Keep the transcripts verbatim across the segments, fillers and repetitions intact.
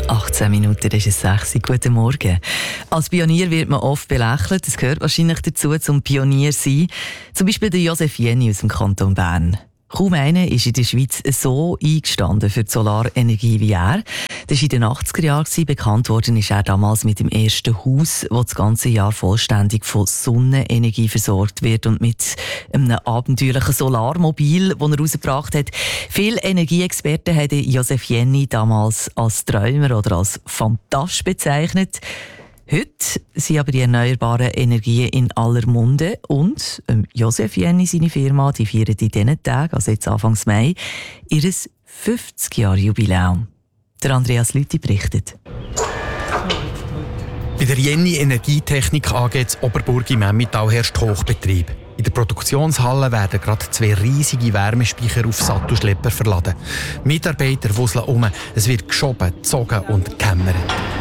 achtzehn Minuten, das ist sechs Uhr. Guten Morgen. Als Pionier wird man oft belächelt. Das gehört wahrscheinlich dazu, zum Pionier zu sein. Zum Beispiel der Josef Jenny aus dem Kanton Bern. Kaum einer ist in der Schweiz so eingestanden für die Solarenergie wie er. Das war in den achtziger Jahren. Bekannt worden ist er damals mit dem ersten Haus, das das ganze Jahr vollständig von Sonnenenergie versorgt wird und mit einem abenteuerlichen Solarmobil, das er rausgebracht hat. Viele Energieexperten haben Josef Jenny damals als Träumer oder als Fantast bezeichnet. Heute sind aber die erneuerbaren Energien in aller Munde und ähm, Josef Jenny, seine Firma, die feiern in diesen Tagen, also jetzt Anfang Mai, ihr fünfzig-Jahr-Jubiläum. Der Andreas Lüthi berichtet. Bei der Jenny Energietechnik A G in Oberburg im Emmental herrscht Hochbetrieb. In der Produktionshalle werden gerade zwei riesige Wärmespeicher auf Sattelschlepper verladen. Mitarbeiter wuseln um, es wird geschoben, gezogen und gehämmert.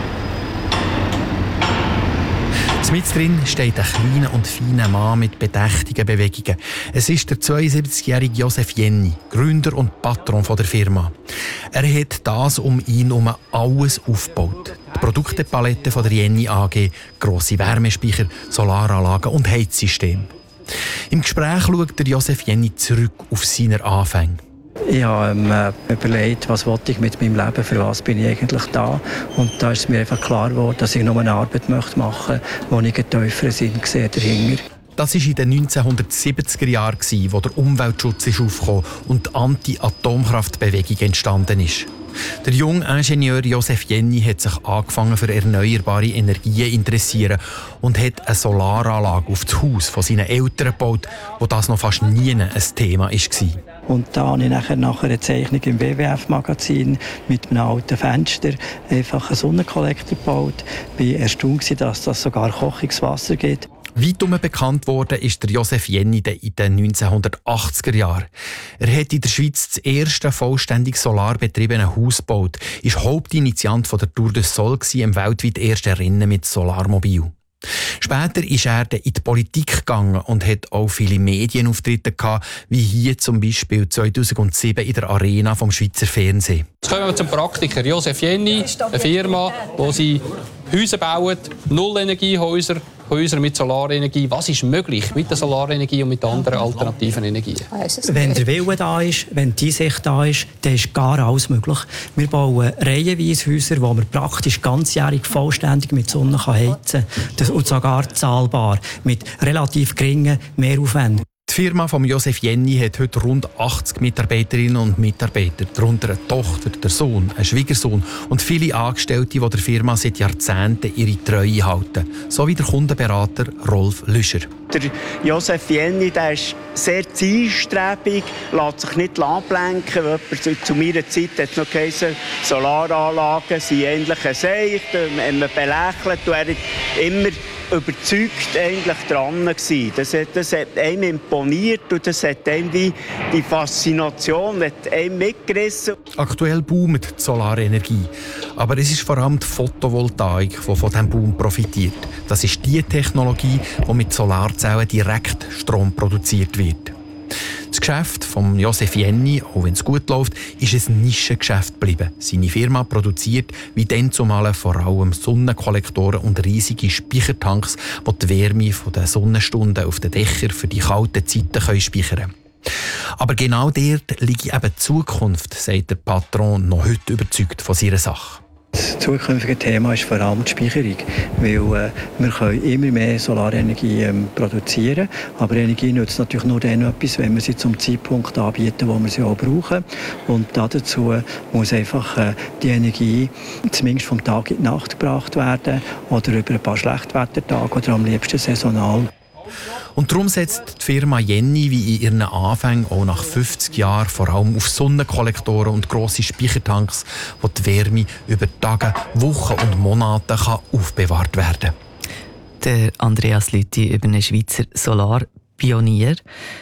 Mit drin steht ein kleiner und feiner Mann mit bedächtigen Bewegungen. Es ist der zweiundsiebzigjährige Josef Jenny, Gründer und Patron der Firma. Er hat das um ihn herum alles aufgebaut. Die Produktepalette der Jenny A G, grosse Wärmespeicher, Solaranlagen und Heizsysteme. Im Gespräch schaut der Josef Jenny zurück auf seine Anfänge. Ich habe mir äh, überlegt, was wollte ich mit meinem Leben, für was bin ich eigentlich da. Und da ist mir einfach klar geworden, dass ich nur eine Arbeit möchte machen möchte, wo ich einen tieferen Sinn sehe dahinter. Das war in den neunzehnhundertsiebziger Jahren, wo der Umweltschutz ist aufgekommen und die Anti-Atomkraftbewegung entstanden ist. Der junge Ingenieur Josef Jenny hat sich angefangen für erneuerbare Energien interessieren und hat eine Solaranlage auf das Haus von seinen Eltern gebaut, wo das noch fast nie ein Thema war. Und da habe ich nachher nach einer Zeichnung im W W F-Magazin mit einem alten Fenster einfach einen Sonnenkollektor gebaut. Ich war erstaunt, dass das sogar Kochungswasser gibt. Weitum bekannt wurde ist der Josef Jenny in den neunzehnhundertachtziger Jahren. Er hat in der Schweiz das erste vollständig solarbetriebene Haus gebaut, ist Hauptinitiant von der Tour de Sol, im weltweit ersten Rennen mit Solarmobil. Später ist er in die Politik gegangen und hat auch viele Medienauftritte gehabt, wie hier zum Beispiel zweitausendsieben in der Arena vom Schweizer Fernsehen. Jetzt kommen wir zum Praktiker Josef Jenny, eine Firma, wo sie Häuser bauen, Nullenergiehäuser, Häuser mit Solarenergie. Was ist möglich mit der Solarenergie und mit anderen alternativen Energien? Wenn der Wille da ist, wenn die Einsicht da ist, dann ist gar alles möglich. Wir bauen reihenweise Häuser, wo man praktisch ganzjährig vollständig mit Sonne heizen kann. Und sogar zahlbar, mit relativ geringen Mehraufwänden. Die Firma von Josef Jenny hat heute rund achtzig Mitarbeiterinnen und Mitarbeiter, darunter eine Tochter, der Sohn, ein Schwiegersohn und viele Angestellte, die der Firma seit Jahrzehnten ihre Treue halten. So wie der Kundenberater Rolf Lüscher. Der Josef Jenny, der ist sehr zielstrebig, lässt sich nicht ablenken. Zu meiner Zeit hat es noch geheißen, Solaranlagen sind ähnlich ein Seich, man belächelt und er hat immer überzeugt eigentlich dran gewesen. Das hat, das hat einem imponiert und das hat einem wie die Faszination hat einem mitgerissen. Aktuell boomt die Solarenergie, aber es ist vor allem die Photovoltaik, die von diesem Boom profitiert. Das ist die Technologie, die mit Solarzellen direkt Strom produziert wird. Das Geschäft von Josef Jenny, auch wenn es gut läuft, ist ein Nischengeschäft geblieben. Seine Firma produziert wie dann zumal vor allem Sonnenkollektoren und riesige Speichertanks, die die Wärme der Sonnenstunden auf den Dächern für die kalten Zeiten speichern können. Aber genau dort liegt eben die Zukunft, sagt der Patron noch heute überzeugt von seiner Sache. Das zukünftige Thema ist vor allem die Speicherung, weil äh, wir können immer mehr Solarenergie ähm, produzieren, aber Energie nützt natürlich nur dann etwas, wenn wir sie zum Zeitpunkt anbieten, wo wir sie auch brauchen. Und dazu muss einfach äh, die Energie zumindest vom Tag in die Nacht gebracht werden oder über ein paar Schlechtwettertage oder am liebsten saisonal. Und darum setzt die Firma Jenny wie in ihren Anfängen auch nach fünfzig Jahren vor allem auf Sonnenkollektoren und grosse Speichertanks, wo die Wärme über Tage, Wochen und Monate kann aufbewahrt werden kann. Der Andreas Lüthi über einen Schweizer Solarpionier,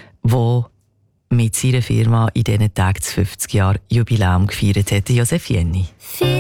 der mit seiner Firma in diesen Tagen das fünfzig Jahre Jubiläum gefeiert hat, Josef Jenny.